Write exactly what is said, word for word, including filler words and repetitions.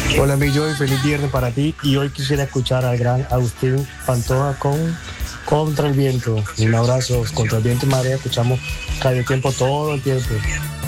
Hola, mi Joy, feliz viernes para ti. Y hoy quisiera escuchar al gran Agustín Pantoja con Contra el Viento. Un abrazo, Contra el Viento y Marea. Escuchamos Radio Tiempo todo el tiempo.